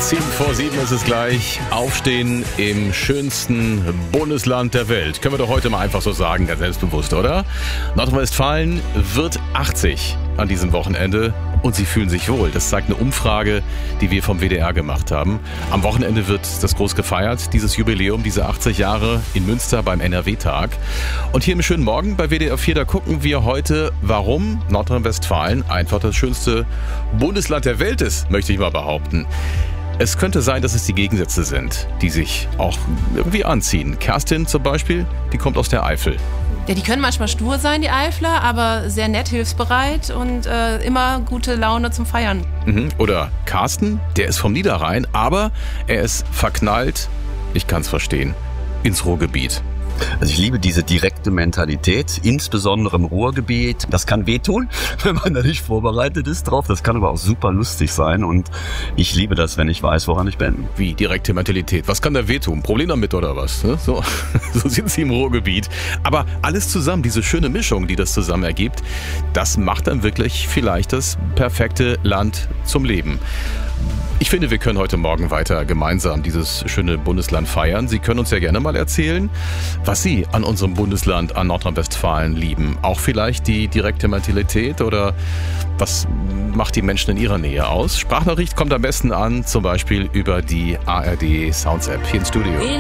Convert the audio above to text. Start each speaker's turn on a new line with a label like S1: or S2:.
S1: 7:07 ist es gleich. Aufstehen im schönsten Bundesland der Welt. Können wir doch heute mal einfach so sagen, ganz selbstbewusst, oder? Nordrhein-Westfalen wird 80 an diesem Wochenende und sie fühlen sich wohl. Das zeigt eine Umfrage, die wir vom WDR gemacht haben. Am Wochenende wird das groß gefeiert, dieses Jubiläum, diese 80 Jahre in Münster beim NRW-Tag. Und hier im schönen Morgen bei WDR 4, da gucken wir heute, warum Nordrhein-Westfalen einfach das schönste Bundesland der Welt ist, möchte ich mal behaupten. Es könnte sein, dass es die Gegensätze sind, die sich auch irgendwie anziehen. Kerstin zum Beispiel, die kommt aus der Eifel.
S2: Ja, die können manchmal stur sein, die Eifler, aber sehr nett, hilfsbereit und immer gute Laune zum Feiern.
S1: Oder Carsten, der ist vom Niederrhein, aber er ist verknallt, ich kann's verstehen, ins Ruhrgebiet.
S3: Also ich liebe diese direkte Mentalität, insbesondere im Ruhrgebiet. Das kann wehtun, wenn man da nicht vorbereitet ist drauf. Das kann aber auch super lustig sein und ich liebe das, wenn ich weiß, woran ich bin.
S1: Wie direkte Mentalität? Was kann da wehtun? Problem damit oder was? So sind sie im Ruhrgebiet. Aber alles zusammen, diese schöne Mischung, die das zusammen ergibt, das macht dann wirklich vielleicht das perfekte Land zum Leben. Ich finde, wir können heute Morgen weiter gemeinsam dieses schöne Bundesland feiern. Sie können uns ja gerne mal erzählen, was Sie an unserem Bundesland, an Nordrhein-Westfalen lieben. Auch vielleicht die direkte Mentalität oder was macht die Menschen in ihrer Nähe aus? Sprachnachricht kommt am besten an, zum Beispiel über die ARD Sounds App hier ins Studio.